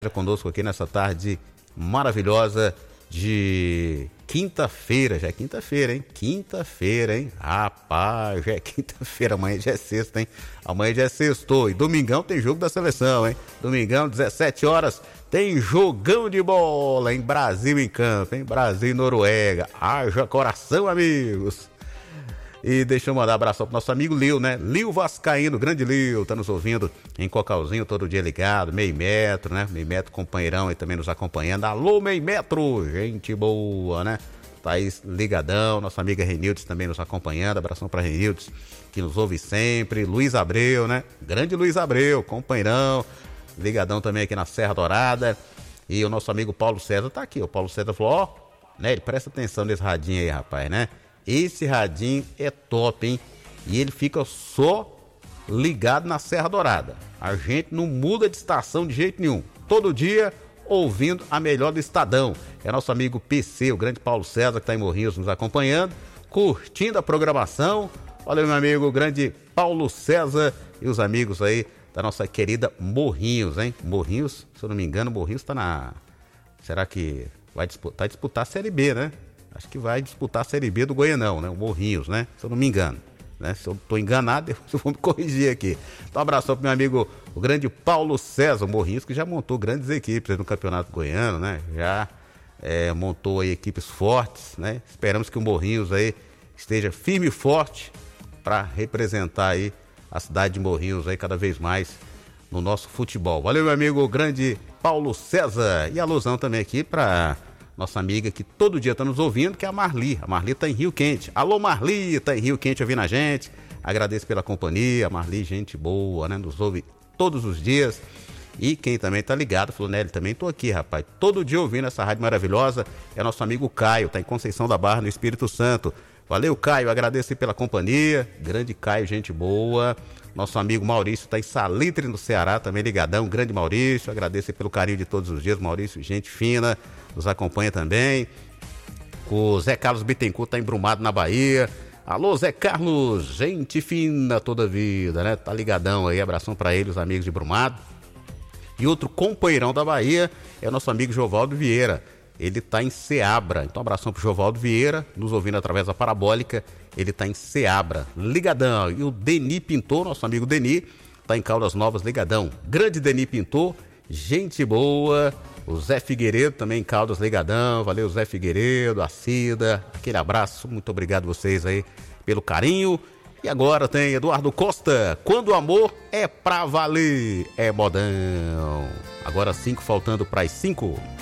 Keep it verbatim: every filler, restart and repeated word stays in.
conosco aqui nessa tarde maravilhosa de quinta-feira. Já é quinta-feira, hein? Quinta-feira, hein? Rapaz, já é quinta-feira, amanhã já é sexta, hein? Amanhã já é sextou. E domingão tem jogo da seleção, hein? Domingão, dezessete horas, tem jogão de bola, hein? Brasil em campo, hein? Brasil e Noruega. Haja coração, amigos! E deixa eu mandar um abraço pro nosso amigo Lil, né? Lil Vascaíno, grande Lil, tá nos ouvindo em Cocalzinho, todo dia ligado, meio metro, né? Meio metro, companheirão aí também nos acompanhando. Alô, meio metro, gente boa, né? Tá aí ligadão, nossa amiga Renildes também nos acompanhando, abração pra Renildes, que nos ouve sempre. Luiz Abreu, né? Grande Luiz Abreu, companheirão, ligadão também aqui na Serra Dourada. E o nosso amigo Paulo César tá aqui, o Paulo César falou, ó, né? Ele presta atenção nesse radinho aí, rapaz, né? Esse radinho é top, hein? E ele fica só ligado na Serra Dourada. A gente não muda de estação de jeito nenhum. Todo dia ouvindo a melhor do Estadão. É nosso amigo P C, o grande Paulo César, que está em Morrinhos nos acompanhando, curtindo a programação. Olha, meu amigo, o grande Paulo César e os amigos aí da nossa querida Morrinhos, hein? Morrinhos, se eu não me engano, Morrinhos está na... Será que vai disputar, disputar a Série B, né? Acho que vai disputar a Série B do Goianão, né? O Morrinhos, né? Se eu não me engano. Né? Se eu tô enganado, eu vou me corrigir aqui. Então, um abraço pro meu amigo, o grande Paulo César Morrinhos, que já montou grandes equipes no Campeonato Goiano, né? Já é, montou aí equipes fortes, né? Esperamos que o Morrinhos aí esteja firme e forte para representar aí a cidade de Morrinhos aí cada vez mais no nosso futebol. Valeu, meu amigo, o grande Paulo César. E alusão também aqui para nossa amiga que todo dia está nos ouvindo, que é a Marli. A Marli está em Rio Quente. Alô, Marli, está em Rio Quente ouvindo a gente. Agradeço pela companhia. A Marli, gente boa, né? Nos ouve todos os dias. E quem também tá ligado, falou, né? Ele também tô aqui, rapaz. Todo dia ouvindo essa rádio maravilhosa. É nosso amigo Caio, tá em Conceição da Barra, no Espírito Santo. Valeu, Caio. Agradeço aí pela companhia. Grande Caio, gente boa. Nosso amigo Maurício está em Salitre, no Ceará, também ligadão. Grande Maurício. Agradeço aí pelo carinho de todos os dias. Maurício, gente fina. Nos acompanha também. O Zé Carlos Bittencourt tá embrumado na Bahia. Alô, Zé Carlos, gente fina toda a vida, né? Tá ligadão aí, abração pra ele, os amigos de Brumado. E outro companheirão da Bahia é o nosso amigo Jovaldo Vieira. Ele tá em Ceabra. Então, abração pro Jovaldo Vieira, nos ouvindo através da Parabólica. Ele tá em Ceabra, ligadão. E o Deni Pintor, nosso amigo Deni, tá em Caldas Novas, ligadão. Grande Deni Pintor, gente boa. O Zé Figueiredo também em Caldas, ligadão. Valeu, Zé Figueiredo, a Cida. Aquele abraço, muito obrigado vocês aí pelo carinho. E agora tem Eduardo Costa. Quando o amor é pra valer, é modão. Agora cinco, faltando para as cinco.